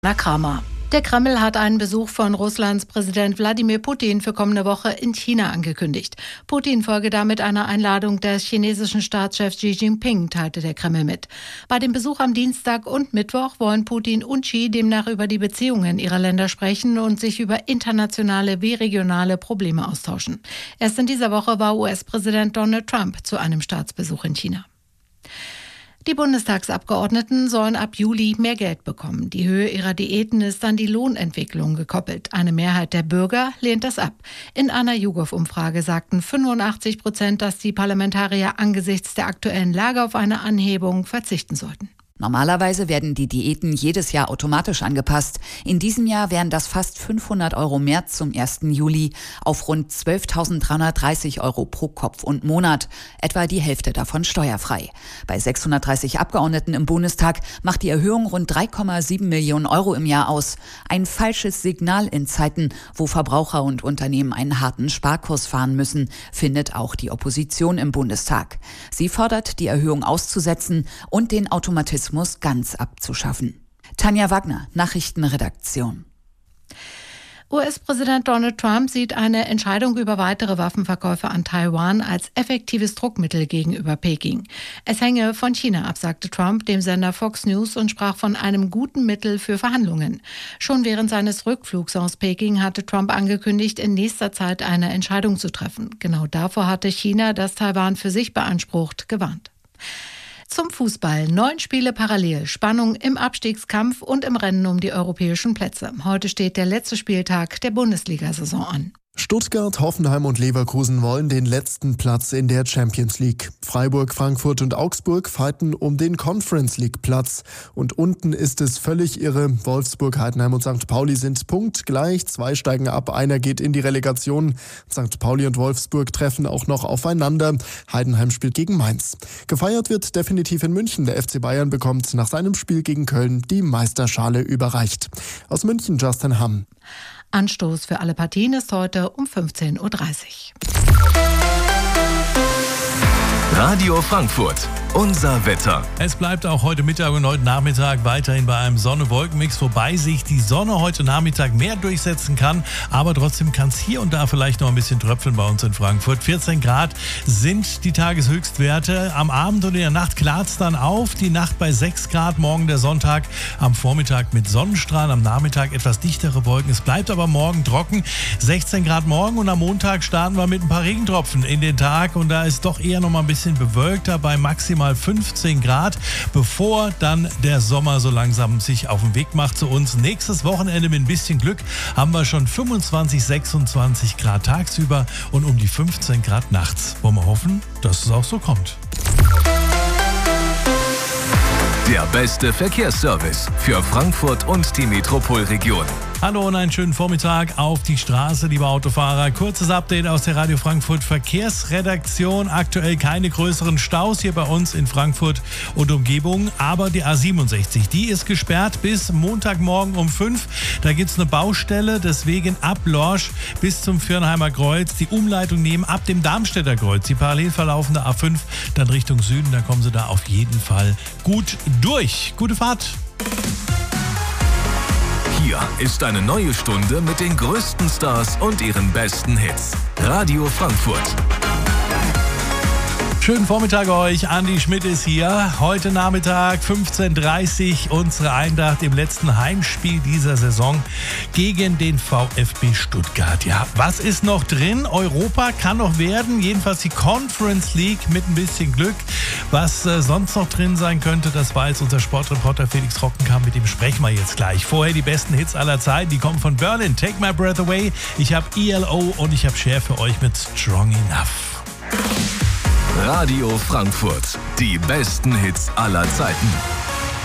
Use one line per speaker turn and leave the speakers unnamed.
Kramer. Der Kreml hat einen Besuch von Russlands Präsident Wladimir Putin für kommende Woche in China angekündigt. Putin folge damit einer Einladung des chinesischen Staatschefs Xi Jinping, teilte der Kreml mit. Bei dem Besuch am Dienstag und Mittwoch wollen Putin und Xi demnach über die Beziehungen ihrer Länder sprechen und sich über internationale wie regionale Probleme austauschen. Erst in dieser Woche war US-Präsident Donald Trump zu einem Staatsbesuch in China. Die Bundestagsabgeordneten sollen ab Juli mehr Geld bekommen. Die Höhe ihrer Diäten ist an die Lohnentwicklung gekoppelt. Eine Mehrheit der Bürger lehnt das ab. In einer YouGov-Umfrage sagten 85%, dass die Parlamentarier angesichts der aktuellen Lage auf eine Anhebung verzichten sollten.
Normalerweise werden die Diäten jedes Jahr automatisch angepasst. In diesem Jahr wären das fast 500 € mehr zum 1. Juli auf rund 12.330 € pro Kopf und Monat. Etwa die Hälfte davon steuerfrei. Bei 630 Abgeordneten im Bundestag macht die Erhöhung rund 3,7 Millionen € im Jahr aus. Ein falsches Signal in Zeiten, wo Verbraucher und Unternehmen einen harten Sparkurs fahren müssen, findet auch die Opposition im Bundestag. Sie fordert, die Erhöhung auszusetzen und den Automatismus ganz abzuschaffen. Tanja Wagner, Nachrichtenredaktion.
US-Präsident Donald Trump sieht eine Entscheidung über weitere Waffenverkäufe an Taiwan als effektives Druckmittel gegenüber Peking. Es hänge von China ab, sagte Trump dem Sender Fox News und sprach von einem guten Mittel für Verhandlungen. Schon während seines Rückflugs aus Peking hatte Trump angekündigt, in nächster Zeit eine Entscheidung zu treffen. Genau davor hatte China, das Taiwan für sich beansprucht, gewarnt. Zum Fußball. 9 Spiele parallel. Spannung im Abstiegskampf und im Rennen um die europäischen Plätze. Heute steht der letzte Spieltag der Bundesliga-Saison an.
Stuttgart, Hoffenheim und Leverkusen wollen den letzten Platz in der Champions League. Freiburg, Frankfurt und Augsburg fighten um den Conference League Platz. Und unten ist es völlig irre. Wolfsburg, Heidenheim und St. Pauli sind punktgleich. 2 steigen ab, einer geht in die Relegation. St. Pauli und Wolfsburg treffen auch noch aufeinander. Heidenheim spielt gegen Mainz. Gefeiert wird definitiv in München. Der FC Bayern bekommt nach seinem Spiel gegen Köln die Meisterschale überreicht. Aus München Justin Hamm.
Anstoß für alle Partien ist heute um 15:30 Uhr.
Radio Frankfurt, unser Wetter.
Es bleibt auch heute Mittag und heute Nachmittag weiterhin bei einem Sonne-Wolken-Mix, wobei sich die Sonne heute Nachmittag mehr durchsetzen kann. Aber trotzdem kann es hier und da vielleicht noch ein bisschen tröpfeln bei uns in Frankfurt. 14 Grad sind die Tageshöchstwerte. Am Abend und in der Nacht klart es dann auf. Die Nacht bei 6 Grad, morgen der Sonntag. Am Vormittag mit Sonnenstrahlen, am Nachmittag etwas dichtere Wolken. Es bleibt aber morgen trocken. 16 Grad morgen und am Montag starten wir mit ein paar Regentropfen in den Tag. Und da ist doch eher noch mal ein bisschen bewölkter bei maximal 15 Grad, bevor dann der Sommer so langsam sich auf den Weg macht zu uns. Nächstes Wochenende mit ein bisschen Glück haben wir schon 25, 26 Grad tagsüber und um die 15 Grad nachts. Wollen wir hoffen, dass es auch so kommt.
Der beste Verkehrsservice für Frankfurt und die Metropolregion.
Hallo und einen schönen Vormittag auf die Straße, liebe Autofahrer. Kurzes Update aus der Radio Frankfurt Verkehrsredaktion. Aktuell keine größeren Staus hier bei uns in Frankfurt und Umgebung. Aber die A67, die ist gesperrt bis Montagmorgen um 5. Da gibt es eine Baustelle, deswegen ab Lorsch bis zum Viernheimer Kreuz. Die Umleitung nehmen ab dem Darmstädter Kreuz. Die parallel verlaufende A5 dann Richtung Süden. Da kommen Sie da auf jeden Fall gut durch. Gute Fahrt!
Hier ist eine neue Stunde mit den größten Stars und ihren besten Hits. Radio Frankfurt.
Schönen Vormittag euch, Andi Schmidt ist hier. Heute Nachmittag 15:30 Uhr unsere Eintracht im letzten Heimspiel dieser Saison gegen den VfB Stuttgart. Ja, was ist noch drin? Europa kann noch werden, jedenfalls die Conference League mit ein bisschen Glück. Was sonst noch drin sein könnte, das weiß unser Sportreporter Felix Rockenkamp, mit dem sprechen wir jetzt gleich. Vorher die besten Hits aller Zeiten, die kommen von Berlin, Take My Breath Away. Ich habe ELO und ich habe Cher für euch mit Strong Enough.
Radio Frankfurt, die besten Hits aller Zeiten.